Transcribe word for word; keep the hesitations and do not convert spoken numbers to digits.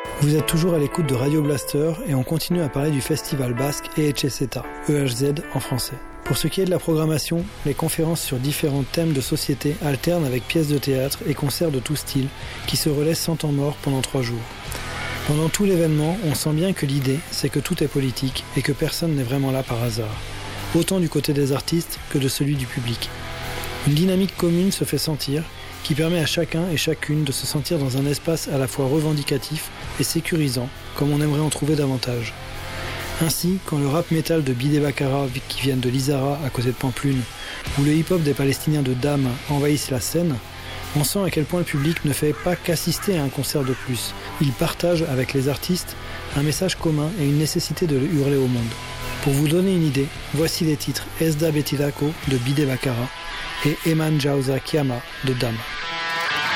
Vous êtes toujours à l'écoute de Radio Blaster et on continue à parler du festival basque E H Z, E H Z en français. Pour ce qui est de la programmation, les conférences sur différents thèmes de société alternent avec pièces de théâtre et concerts de tout style qui se relaient sans temps mort pendant trois jours. Pendant tout l'événement, on sent bien que l'idée, c'est que tout est politique et que personne n'est vraiment là par hasard, autant du côté des artistes que de celui du public. Une dynamique commune se fait sentir, qui permet à chacun et chacune de se sentir dans un espace à la fois revendicatif et sécurisant, comme on aimerait en trouver davantage. Ainsi, quand le rap metal de Bidé Bakara, qui viennent de Lizara à côté de Pampelune, ou le hip-hop des Palestiniens de Dame envahissent la scène, on sent à quel point le public ne fait pas qu'assister à un concert de plus. Il partage avec les artistes un message commun et une nécessité de le hurler au monde. Pour vous donner une idée, voici les titres Esda Betilako de Bidé Bakara et Eman Jauza Kiama de Dame.